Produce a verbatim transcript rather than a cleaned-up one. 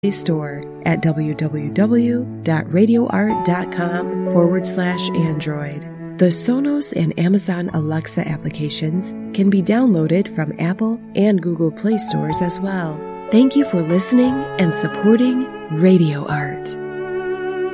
Store at www.radioart.com forward slash Android. The Sonos and Amazon Alexa applications can be downloaded from Apple and Google Play stores as well. Thank you for listening and supporting Radio Art.